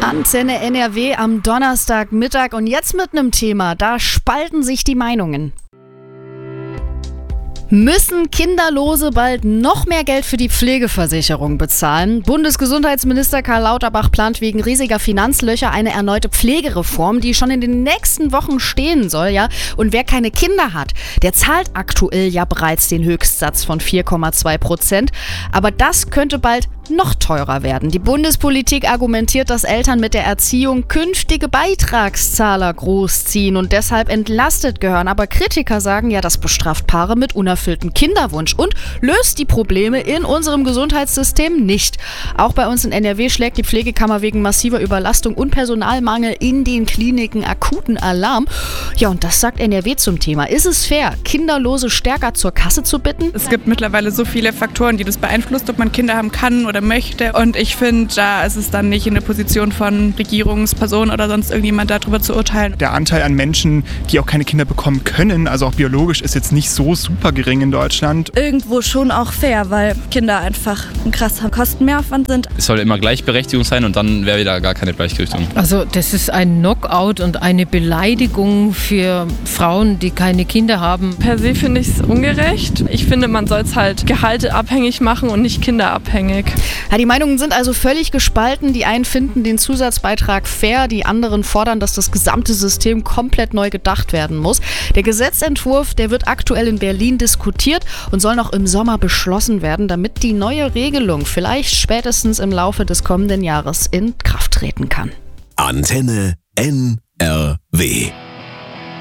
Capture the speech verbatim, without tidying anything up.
Antenne N R W am Donnerstagmittag und jetzt mit einem Thema, da spalten sich die Meinungen. Müssen Kinderlose bald noch mehr Geld für die Pflegeversicherung bezahlen? Bundesgesundheitsminister Karl Lauterbach plant wegen riesiger Finanzlöcher eine erneute Pflegereform, die schon in den nächsten Wochen stehen soll, ja. Und wer keine Kinder hat, der zahlt aktuell ja bereits den Höchstsatz von vier Komma zwei Prozent. Aber das könnte bald noch teurer werden. Die Bundespolitik argumentiert, dass Eltern mit der Erziehung künftige Beitragszahler großziehen und deshalb entlastet gehören. Aber Kritiker sagen ja, das bestraft Paare mit unerfülltem Kinderwunsch und löst die Probleme in unserem Gesundheitssystem nicht. Auch bei uns in N R W schlägt die Pflegekammer wegen massiver Überlastung und Personalmangel in den Kliniken akuten Alarm. Ja, und das sagt N R W zum Thema. Ist es fair, Kinderlose stärker zur Kasse zu bitten? Es gibt mittlerweile so viele Faktoren, die das beeinflusst, ob man Kinder haben kann oder möchte. Und ich finde, da ist es dann nicht in der Position von Regierungspersonen oder sonst irgendjemand darüber zu urteilen. Der Anteil an Menschen, die auch keine Kinder bekommen können, also auch biologisch, ist jetzt nicht so super gering in Deutschland. Irgendwo schon auch fair, weil Kinder einfach ein krasser Kostenmehraufwand sind. Es soll immer Gleichberechtigung sein und dann wäre wieder gar keine Gleichberechtigung. Also das ist ein Knockout und eine Beleidigung für Frauen, die keine Kinder haben. Per se finde ich es ungerecht. Ich finde, man soll es halt gehalteabhängig machen und nicht kinderabhängig. Ja, die Meinungen sind also völlig gespalten. Die einen finden den Zusatzbeitrag fair, die anderen fordern, dass das gesamte System komplett neu gedacht werden muss. Der Gesetzentwurf, der wird aktuell in Berlin diskutiert und soll noch im Sommer beschlossen werden, damit die neue Regelung vielleicht spätestens im Laufe des kommenden Jahres in Kraft treten kann. Antenne N R W